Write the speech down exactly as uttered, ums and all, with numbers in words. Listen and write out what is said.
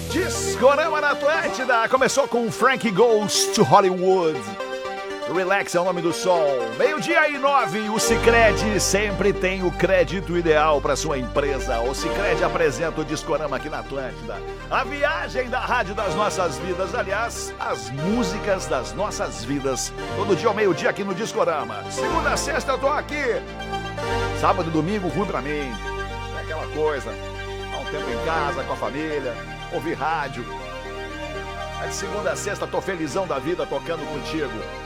Discorama na Atlântida. Começou com Frank Goes to Hollywood. Relax é o nome do som. Meio-dia e nove. O Sicredi sempre tem o crédito ideal para sua empresa. O Sicredi apresenta o Discorama aqui na Atlântida. A viagem da rádio das nossas vidas. Aliás, as músicas das nossas vidas. Todo dia ao meio-dia aqui no Discorama. Segunda a sexta eu tô aqui. Sábado e domingo ruim pra mim. É aquela coisa. Há um tempo em casa, com a família. Ouvir rádio. De segunda a sexta tô felizão da vida tocando contigo.